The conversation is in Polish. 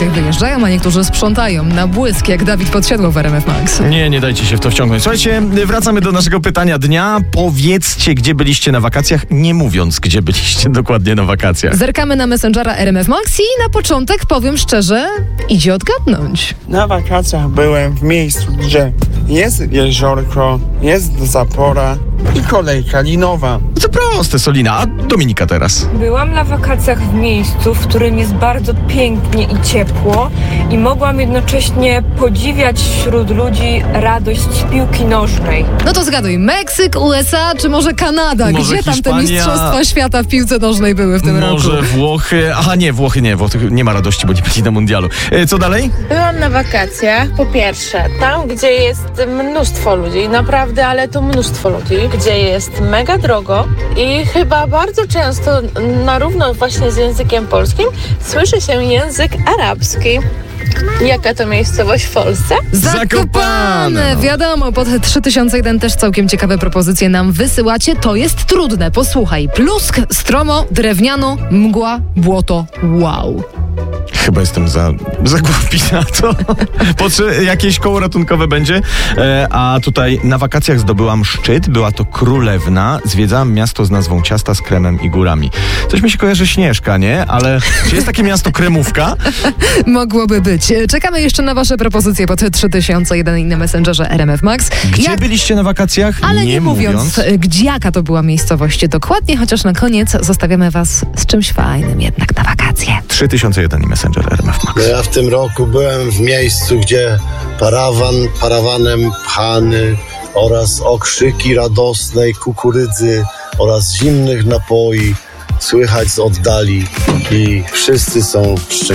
wakacjach wyjeżdżają, a niektórzy sprzątają na błysk, jak Dawid Podsiadło w RMF Max. Nie dajcie się w to wciągnąć. Słuchajcie, wracamy do naszego pytania dnia. Powiedzcie, gdzie byliście na wakacjach, nie mówiąc, gdzie byliście dokładnie na wakacjach. Zerkamy na Messengera RMF Max i na początek, powiem szczerze, idzie odgadnąć. Na wakacjach byłem w miejscu, gdzie jest jeziorko, jest zapora i kolejka linowa. To proste, Solina. A Dominika teraz. Byłam na wakacjach w miejscu, w którym jest bardzo pięknie i ciepło i mogłam jednocześnie podziwiać wśród ludzi radość piłki nożnej. No to zgaduj, Meksyk, USA czy może Kanada? Może Gdzie tam te Hiszpania? mistrzostwa świata w piłce nożnej były w tym roku? Może Włochy. Aha, nie, Włochy nie. Włochy nie ma radości, bo nie byli na mundialu. Co dalej? Byłam na wakacjach, po pierwsze, tam gdzie jest mnóstwo ludzi, naprawdę, ale to mnóstwo ludzi, gdzie jest mega drogo i chyba bardzo często na równo właśnie z językiem polskim słyszy się język arabski. Jaka to miejscowość w Polsce? Zakopane! No. Wiadomo, pod 3001 też całkiem ciekawe propozycje nam wysyłacie. To jest trudne, posłuchaj. Plusk, stromo, drewniano, mgła, błoto, wow. Chyba jestem za głupi na to. Jakieś koło ratunkowe będzie. A tutaj na wakacjach zdobyłam szczyt. Była to Królewna. Zwiedzałam miasto z nazwą ciasta z kremem i górami. Coś mi się kojarzy Śnieżka, nie? Ale czy jest takie miasto Kremówka? Mogłoby być. Czekamy jeszcze na wasze propozycje pod 3001 i na Messengerze RMF Max. Gdzie byliście na wakacjach? Ale nie mówiąc, jaka to była miejscowość dokładnie, chociaż na koniec zostawiamy was z czymś fajnym jednak na wakacje. 3001 i Messenger RMF Max. Ja w tym roku byłem w miejscu, gdzie parawanem pchany oraz okrzyki radosnej kukurydzy oraz zimnych napoi słychać z oddali i wszyscy są szczęśliwi.